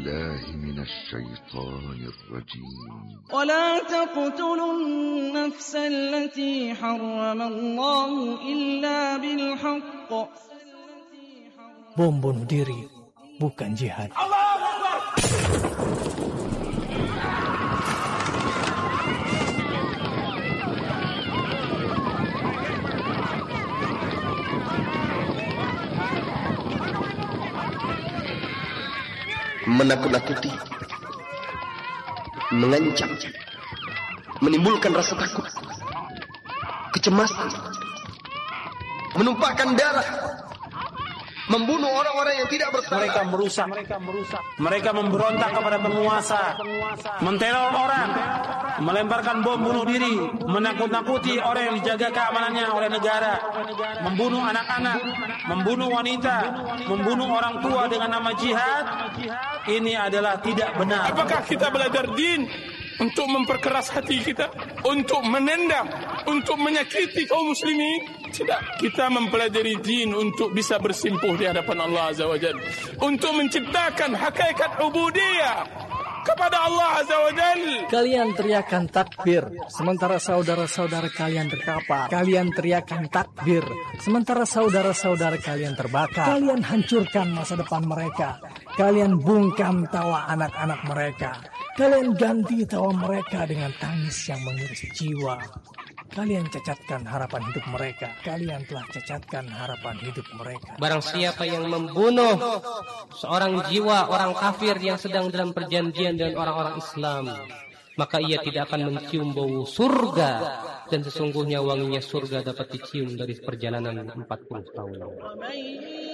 بالله من الشيطان الرجيم ولا تقتلوا النفس التي حرم الله إلا بالحق. Bom bunuh diri bukan jihad. Menakut-nakuti, mengancam, menimbulkan rasa takut, kecemasan, menumpahkan darah, membunuh orang-orang yang tidak bersalah. Mereka merusak. Mereka memberontak kepada penguasa, menteror orang, melemparkan bom bunuh diri, menakut-nakuti orang yang dijaga keamanannya oleh negara, membunuh anak-anak, membunuh wanita, membunuh orang tua dengan nama jihad. Ini adalah tidak benar. Apakah kita belajar din untuk memperkeras hati kita, untuk menendang, untuk menyakiti kaum muslimin? Tidak, kita mempelajari din untuk bisa bersimpuh di hadapan Allah Azza wa Jalla, untuk menciptakan hakikat ubudiyah kepada Allah Azza wa Jalla. Kalian teriakan takbir, sementara saudara-saudara kalian terkapar. Kalian teriakan takbir, sementara saudara-saudara kalian terbakar. Kalian hancurkan masa depan mereka. Kalian bungkam tawa anak-anak mereka. Kalian ganti tawa mereka dengan tangis yang mengiris jiwa. Kalian cacatkan harapan hidup mereka. Kalian telah cacatkan harapan hidup mereka. Barang siapa yang membunuh seorang jiwa orang kafir yang sedang dalam perjanjian dengan orang-orang Islam, maka ia tidak akan mencium bau surga, dan sesungguhnya wanginya surga dapat dicium dari perjalanan 40 tahun.